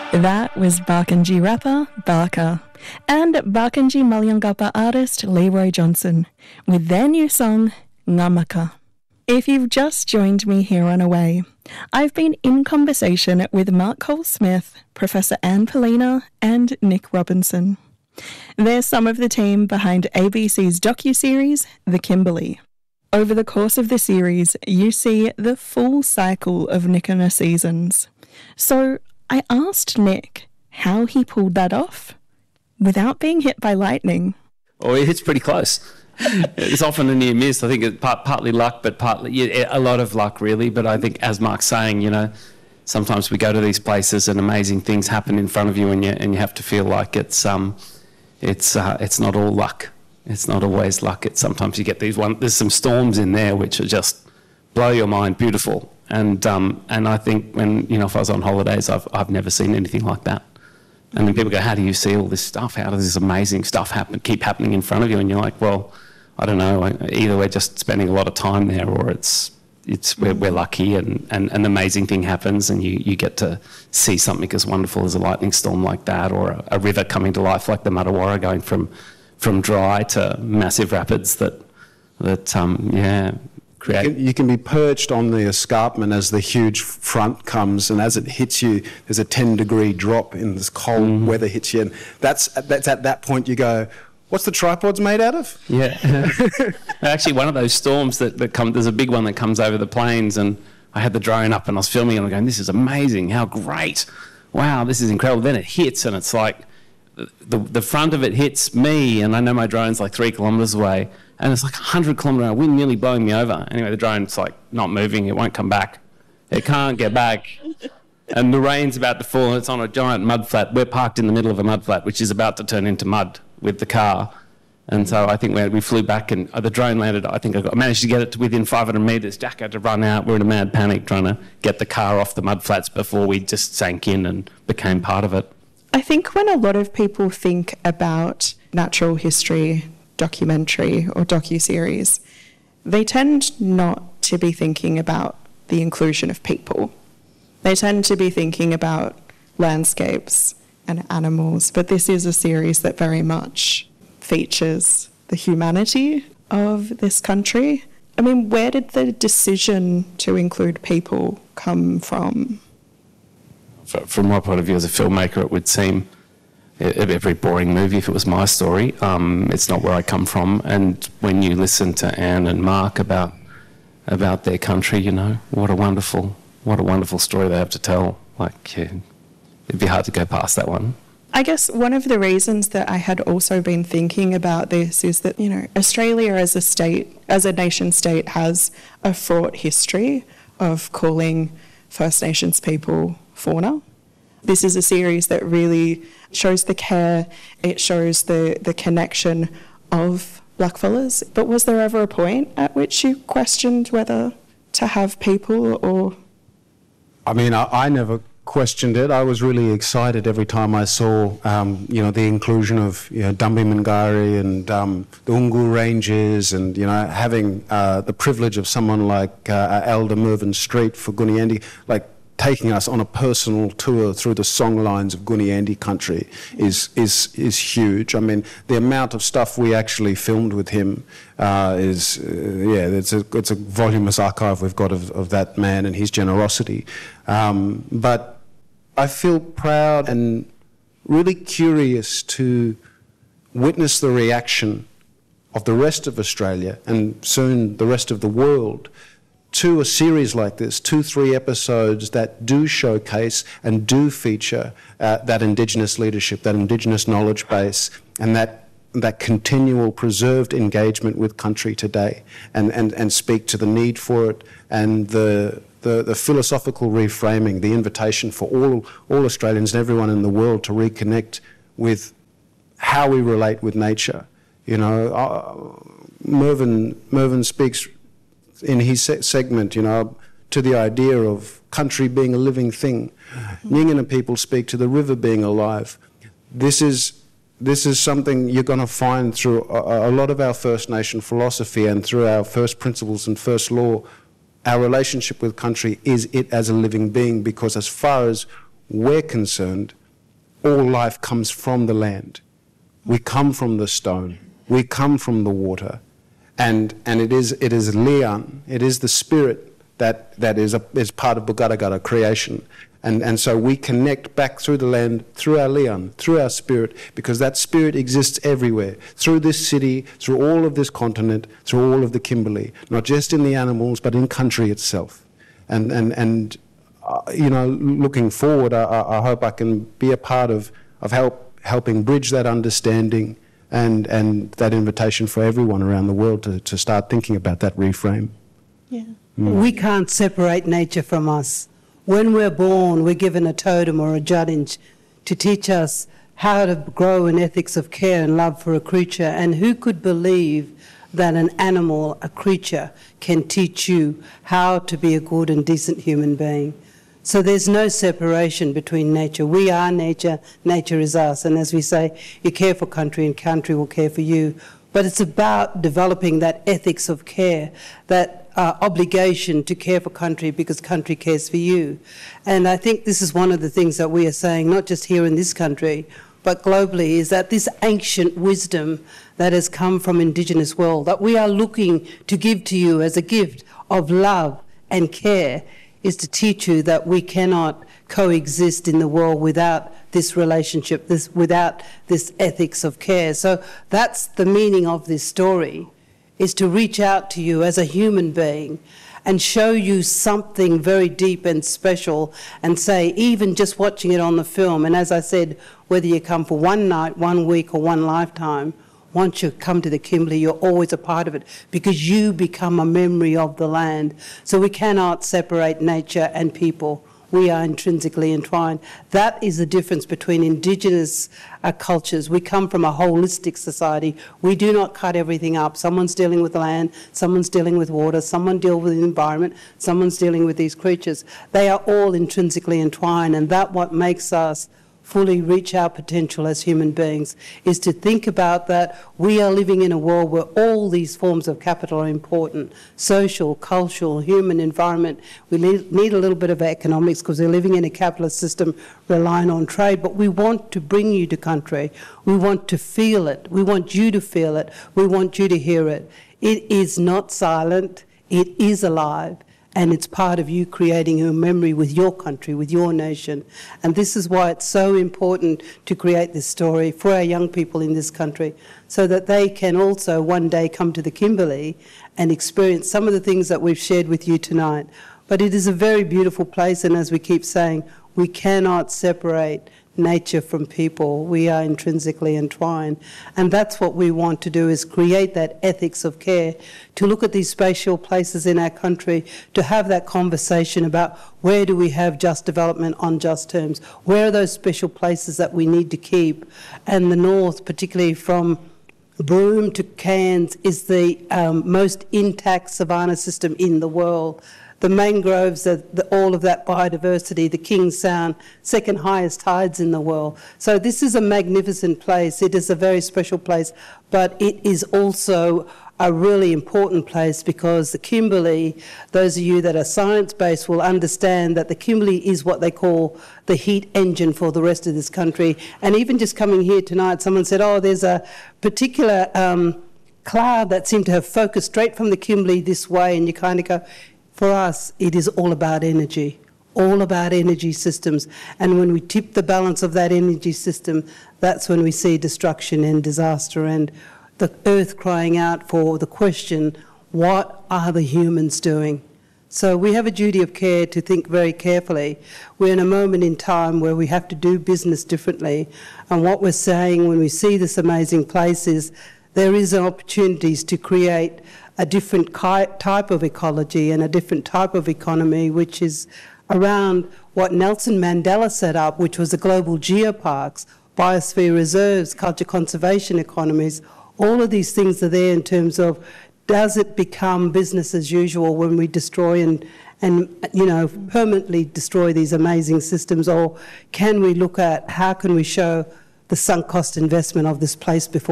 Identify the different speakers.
Speaker 1: That was Barkindji rapper Barka and Barkindji Malyangapa artist Leroy Johnson with their new song Ngamaka. If you've just joined me here on Away, I've been in conversation with Mark Cole-Smith, Professor Anne Poelina and Nick Robinson. They're some of the team behind ABC's docuseries The Kimberley. Over the course of the series, you see the full cycle of Nickiner seasons. So I asked Nick how he pulled that off without being hit by lightning.
Speaker 2: Oh, it's pretty close. It's often a near miss. I think it's partly luck, but partly a lot of luck, really. But I think, as Mark's saying, you know, sometimes we go to these places and amazing things happen in front of you, and you have to feel like it's not all luck. It's not always luck. Sometimes you get there's some storms in there which are just blow your mind, beautiful. And I think if I was on holidays, I've never seen anything like that. And then people go, how do you see all this stuff? How does this amazing stuff keep happening in front of you? And you're like, well, I don't know. Either we're just spending a lot of time there, or we're lucky and an amazing thing happens, and you get to see something as wonderful as a lightning storm like that, or a river coming to life like the Matawarra, going from dry to massive rapids that create.
Speaker 3: You can be perched on the escarpment as the huge front comes, and as it hits you, there's a 10-degree drop in this cold weather hits you, and that's at that point you go, what's the tripods made out of?
Speaker 2: Yeah. Actually, one of those storms that come, there's a big one that comes over the plains, and I had the drone up and I was filming and I'm going, this is amazing, how great. Wow, this is incredible. Then it hits and it's like, the front of it hits me, and I know my drone's like 3 kilometres away, and it's like 100 kilometre wind nearly blowing me over. Anyway, the drone's like not moving, it won't come back. It can't get back. And the rain's about to fall, and it's on a giant mud flat. We're parked in the middle of a mud flat, which is about to turn into mud with the car. And so I think we flew back, and the drone landed. I think I managed to get it to within 500 metres. Jack had to run out. We're in a mad panic trying to get the car off the mud flats before we just sank in and became part of it.
Speaker 1: I think when a lot of people think about natural history, documentary or docuseries, they tend not to be thinking about the inclusion of people. They tend to be thinking about landscapes and animals, but this is a series that very much features the humanity of this country. I mean, where did the decision to include people come from?
Speaker 2: From my point of view as a filmmaker, it would seem a very boring movie if it was my story. It's not where I come from. And when you listen to Anne and Mark about their country, you know, what a wonderful story they have to tell. Like, yeah, it'd be hard to go past that one.
Speaker 1: I guess one of the reasons that I had also been thinking about this is that, you know, Australia as a state, as a nation state, has a fraught history of calling First Nations people fauna. This is a series that really shows the care, it shows the connection of blackfellas. But was there ever a point at which you questioned whether to have people or...
Speaker 3: I mean, I never questioned it. I was really excited every time I saw, the inclusion of Dumbi Mangari and the Ungu Ranges, and having the privilege of someone like Elder Mervyn Street for Gooniyandi, like taking us on a personal tour through the songlines of Gooniyandi country is huge. I mean, the amount of stuff we actually filmed with him it's a voluminous archive we've got of that man and his generosity. But I feel proud and really curious to witness the reaction of the rest of Australia and soon the rest of the world to a series like this, 2-3 episodes that do showcase and do feature that Indigenous leadership, that Indigenous knowledge base, and that continual preserved engagement with country today, and speak to the need for it and the philosophical reframing, the invitation for all Australians and everyone in the world to reconnect with how we relate with nature. Mervyn speaks in his segment, to the idea of country being a living thing. Nyingina people speak to the river being alive. This is something you're going to find through a lot of our First Nation philosophy and through our first principles and first law. Our relationship with country is it as a living being, because as far as we're concerned, all life comes from the land. We come from the stone. We come from the water. And it is Lian, it is the spirit that is part of Bugarragara creation. And so we connect back through the land, through our Lian, through our spirit, because that spirit exists everywhere, through this city, through all of this continent, through all of the Kimberley, not just in the animals, but in country itself. And you know, looking forward, I hope I can be a part of helping bridge that understanding and that invitation for everyone around the world to start thinking about that reframe.
Speaker 1: Yeah.
Speaker 4: We can't separate nature from us. When we're born, we're given a totem or a challenge to teach us how to grow in ethics of care and love for a creature. And who could believe that an animal, a creature, can teach you how to be a good and decent human being? So there's no separation between nature. We are nature, nature is us. And as we say, you care for country and country will care for you. But it's about developing that ethics of care, that obligation to care for country because country cares for you. And I think this is one of the things that we are saying, not just here in this country, but globally, is that this ancient wisdom that has come from Indigenous world, that we are looking to give to you as a gift of love and care, is to teach you that we cannot coexist in the world without this relationship, without this ethics of care. So that's the meaning of this story, is to reach out to you as a human being and show you something very deep and special and say, even just watching it on the film, and as I said, whether you come for one night, 1 week or one lifetime, once you come to the Kimberley, you're always a part of it because you become a memory of the land. So we cannot separate nature and people. We are intrinsically entwined. That is the difference between Indigenous cultures. We come from a holistic society. We do not cut everything up. Someone's dealing with land, someone's dealing with water, someone deals with the environment, someone's dealing with these creatures. They are all intrinsically entwined, and that's what makes us fully reach our potential as human beings, is to think about that we are living in a world where all these forms of capital are important: social, cultural, human, environment. We need a little bit of economics because we're living in a capitalist system relying on trade, but we want to bring you to country. We want to feel it. We want you to feel it. We want you to hear it. It is not silent. It is alive. And it's part of you creating a memory with your country, with your nation. And this is why it's so important to create this story for our young people in this country, so that they can also one day come to the Kimberley and experience some of the things that we've shared with you tonight. But it is a very beautiful place, and as we keep saying, we cannot separate nature from people. We are intrinsically entwined. And that's what we want to do, is create that ethics of care, to look at these spatial places in our country, to have that conversation about where do we have just development on just terms, where are those special places that we need to keep. And the north, particularly from Broome to Cairns, is the most intact savanna system in the world. The mangroves, all of that biodiversity, the King Sound, second highest tides in the world. So this is a magnificent place. It is a very special place, but it is also a really important place because the Kimberley, those of you that are science-based will understand that the Kimberley is what they call the heat engine for the rest of this country. And even just coming here tonight, someone said, oh, there's a particular cloud that seemed to have focused straight from the Kimberley this way, and you kind of go, for us, it is all about energy systems. And when we tip the balance of that energy system, that's when we see destruction and disaster and the earth crying out for the question, what are the humans doing? So we have a duty of care to think very carefully. We're in a moment in time where we have to do business differently. And what we're saying when we see this amazing place is there is opportunities to create a different type of ecology and a different type of economy, which is around what Nelson Mandela set up, which was the global geoparks, biosphere reserves, culture conservation economies. All of these things are there in terms of, does it become business as usual when we destroy and you know, permanently destroy these amazing systems, or can we look at how can we show the sunk cost investment of this place before